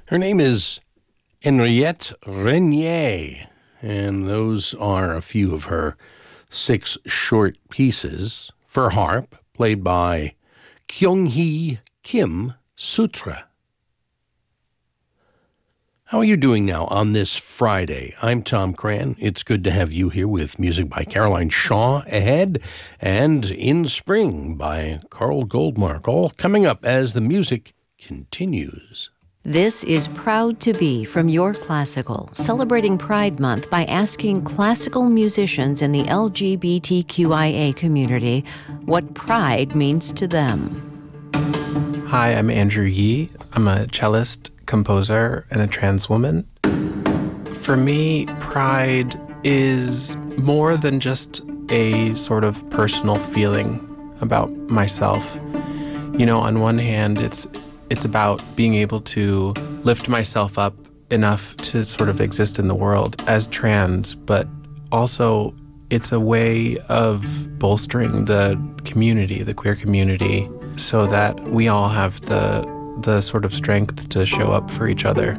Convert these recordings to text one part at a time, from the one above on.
Her name is Henriette Renier, and those are a few of her 6 short pieces for harp, played by Kyung-hee Kim Sutra. How are you doing now on this Friday? I'm Tom Cran. It's good to have you here with music by Caroline Shaw ahead, and In Spring by Carl Goldmark, all coming up as the music continues. This is Proud to Be from Your Classical, celebrating Pride Month by asking classical musicians in the LGBTQIA community what pride means to them. Hi, I'm Andrew Yee. I'm a cellist, composer, and a trans woman. For me, pride is more than just a sort of personal feeling about myself. You know, on one hand, it's about being able to lift myself up enough to sort of exist in the world as trans, but also it's a way of bolstering the community, the queer community, so that we all have the sort of strength to show up for each other.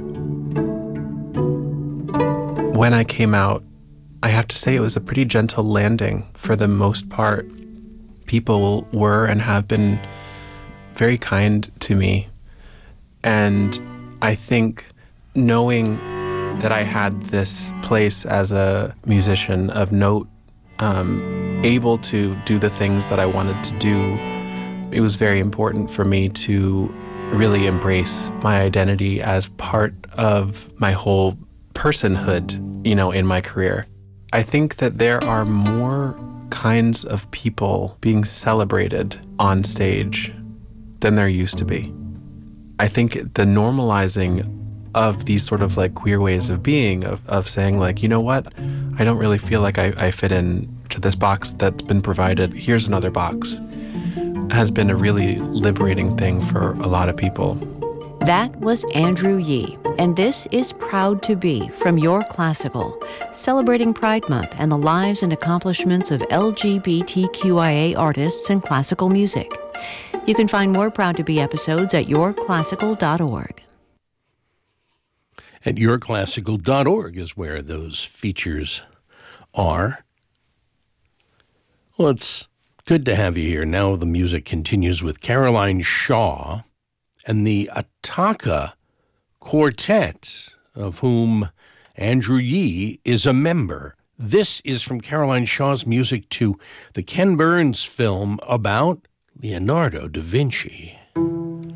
When I came out, I have to say it was a pretty gentle landing for the most part. People were and have been very kind to me. And I think knowing that I had this place as a musician of note, able to do the things that I wanted to do, it was very important for me to really embrace my identity as part of my whole personhood, you know, in my career. I think that there are more kinds of people being celebrated on stage than there used to be. I think the normalizing of these sort of like queer ways of being, of saying like, you know what, I don't really feel like I fit in to this box that's been provided, here's another box, has been a really liberating thing for a lot of people. That was Andrew Yee, and this is Proud to Be from Your Classical, celebrating Pride Month and the lives and accomplishments of LGBTQIA artists in classical music. You can find more Proud to Be episodes at yourclassical.org. At yourclassical.org is where those features are. Well, it's good to have you here. Now the music continues with Caroline Shaw and the Ataka Quartet, of whom Andrew Yee is a member. This is from Caroline Shaw's music to the Ken Burns film about Leonardo da Vinci.